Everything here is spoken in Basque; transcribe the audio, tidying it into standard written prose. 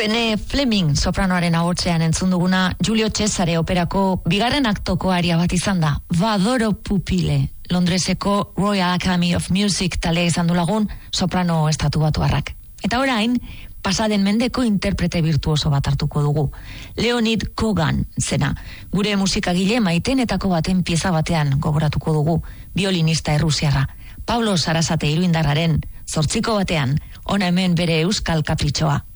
Rene Fleming sopranoaren ahotsean entzun duguna Giulio Cesare operako bigarren aktoko aria bat izan da. Vadoro pupile. Londreseko Royal Academy of Music talea izan du lagun soprano estatubatuarrak. Eta orain, pasaden mendeko interprete virtuoso bat hartuko dugu. Leonid Kogan zena. Gure musikagile maitenetako baten pieza batean gogoratuko dugu. Violinista errusiarra. Pablo Sarasate iruindarraren 8 batean, ona hemen bere euskal kapritxoa.